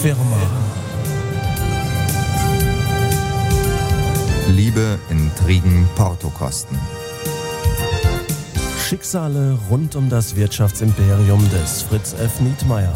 Firma. Liebe, Intrigen, Portokosten. Schicksale rund um das Wirtschaftsimperium des Fritz F. Nietmeyer.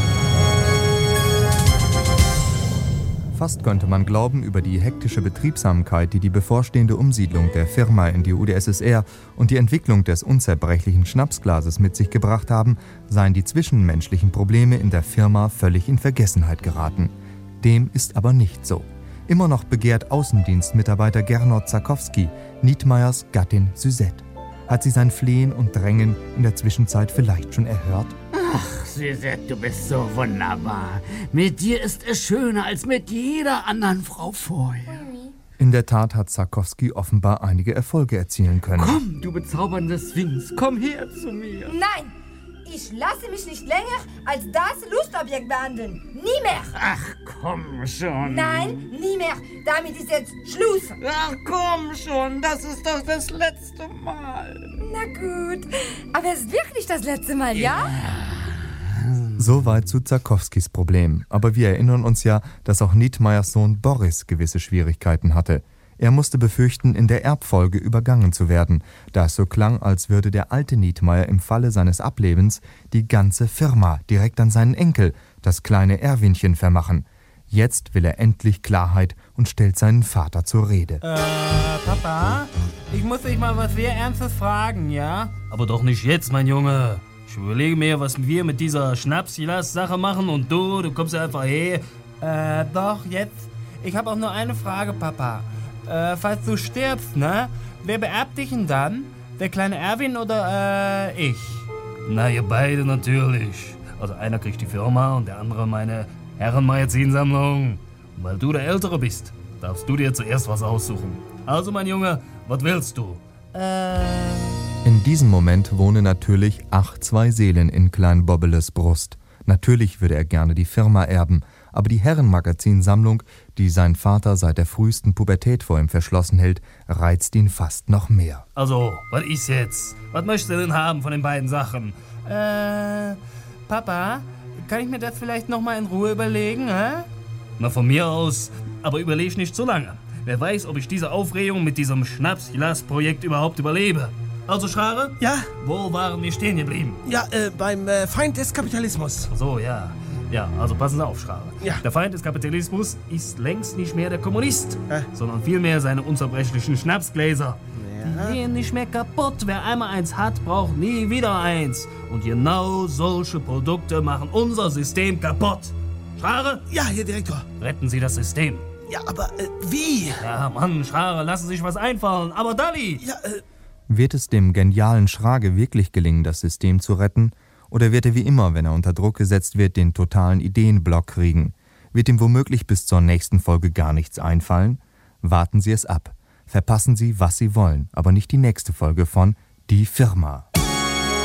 Fast könnte man glauben, über die hektische Betriebsamkeit, die die bevorstehende Umsiedlung der Firma in die UdSSR und die Entwicklung des unzerbrechlichen Schnapsglases mit sich gebracht haben, seien die zwischenmenschlichen Probleme in der Firma völlig in Vergessenheit geraten. Dem ist aber nicht so. Immer noch begehrt Außendienstmitarbeiter Gernot Zakowski Nietmeyers Gattin Suzette. Hat sie sein Flehen und Drängen in der Zwischenzeit vielleicht schon erhört? Ach, Suzette, du bist so wunderbar. Mit dir ist es schöner als mit jeder anderen Frau vorher. In der Tat hat Zakowski offenbar einige Erfolge erzielen können. Komm, du bezaubernde Sphinx, komm her zu mir. Nein, ich lasse mich nicht länger als das Lustobjekt behandeln. Nie mehr. Ach, komm schon. Nein, nie mehr. Damit ist jetzt Schluss. Ach, komm schon, das ist doch das letzte Mal. Na gut, aber es ist wirklich das letzte Mal, ja? Soweit zu Zakowskis Problem. Aber wir erinnern uns ja, dass auch Nietmeyers Sohn Boris gewisse Schwierigkeiten hatte. Er musste befürchten, in der Erbfolge übergangen zu werden, da es so klang, als würde der alte Nietmeyer im Falle seines Ablebens die ganze Firma direkt an seinen Enkel, das kleine Erwinchen, vermachen. Jetzt will er endlich Klarheit und stellt seinen Vater zur Rede. Papa, ich muss dich mal was sehr Ernstes fragen, ja? Aber doch nicht jetzt, mein Junge. Ich überlege mir, was wir mit dieser Schnaps-Sache machen und du kommst ja einfach her. Doch, jetzt. Ich habe auch nur eine Frage, Papa. Falls du stirbst, ne? Wer beerbt dich denn dann? Der kleine Erwin oder ich? Na, ihr beide natürlich. Also einer kriegt die Firma und der andere meine Herrenmagazinsammlung. Und weil du der Ältere bist, darfst du dir zuerst was aussuchen. Also, mein Junge, was willst du? In diesem Moment wohnen natürlich 2 Seelen in Klein Bobbeles Brust. Natürlich würde er gerne die Firma erben, aber die Herrenmagazinsammlung, die sein Vater seit der frühesten Pubertät vor ihm verschlossen hält, reizt ihn fast noch mehr. Also, was ist jetzt? Was möchtest du denn haben von den beiden Sachen? Papa, kann ich mir das vielleicht nochmal in Ruhe überlegen, hä? Na, von mir aus, aber überleg nicht so lange. Wer weiß, ob ich diese Aufregung mit diesem Schnaps-Projekt überhaupt überlebe. Also, Schrare? Ja? Wo waren wir stehen geblieben? Ja, beim Feind des Kapitalismus. So, ja. Ja, also passen Sie auf, Schrare. Ja. Der Feind des Kapitalismus ist längst nicht mehr der Kommunist, sondern vielmehr seine unzerbrechlichen Schnapsgläser. Ja. Die gehen nicht mehr kaputt. Wer einmal eins hat, braucht nie wieder eins. Und genau solche Produkte machen unser System kaputt. Schrare? Ja, Herr Direktor. Retten Sie das System. Ja, aber wie? Ja, Mann, Schrare, lassen Sie sich was einfallen. Aber Dalli! Ja, Wird es dem genialen Schrage wirklich gelingen, das System zu retten? Oder wird er wie immer, wenn er unter Druck gesetzt wird, den totalen Ideenblock kriegen? Wird ihm womöglich bis zur nächsten Folge gar nichts einfallen? Warten Sie es ab. Verpassen Sie, was Sie wollen, aber nicht die nächste Folge von Die Firma.